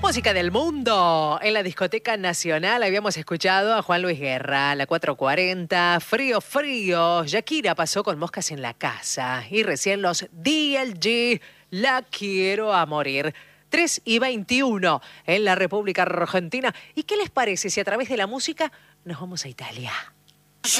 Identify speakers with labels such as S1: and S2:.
S1: Música del mundo. En la discoteca nacional habíamos escuchado a Juan Luis Guerra, la 440, Frío Frío. Shakira pasó con Moscas en la casa. Y recién los DLG, La Quiero a Morir. 3:21 en la República Argentina. ¿Y qué les parece si a través de la música nos vamos a Italia?